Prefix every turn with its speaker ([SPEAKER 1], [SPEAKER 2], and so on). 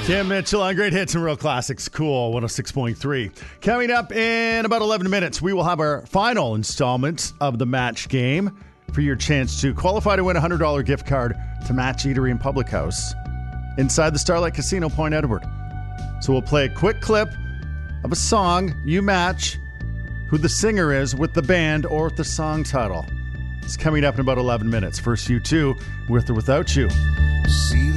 [SPEAKER 1] Cam Mitchell on Great Hits and Real Classics. Cool, 106.3. Coming up in about 11 minutes, we will have our final installment of the match game for your chance to qualify to win a $100 gift card to Match Eatery and Public House inside the Starlight Casino, Point Edward. So we'll play a quick clip of a song. You match who the singer is with the band or with the song title. It's coming up in about 11 minutes. First, U2 with or without you.
[SPEAKER 2] See